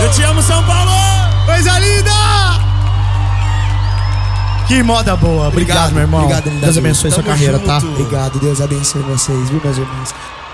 Eu te amo, São Paulo! Coisa linda! Que moda boa. Obrigado, meu irmão. Obrigado, Deus abençoe sua Tamo carreira, junto. tá? Obrigado, Deus abençoe vocês, viu, meus irmãos?